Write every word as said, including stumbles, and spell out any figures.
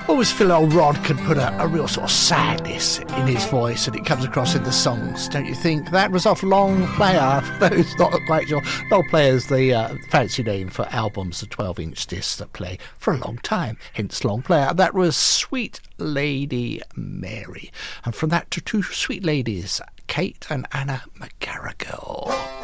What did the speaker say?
Always feel old Rod could put a, a real sort of sadness in his voice, and it comes across in the songs, don't you think? That was off Long Player. For those not quite sure, Long Player's the uh, fancy name for albums, the twelve-inch discs that play for a long time, hence Long Player. That was Sweet Lady Mary. And from that to two sweet ladies, Kate and Anna McGarrigle.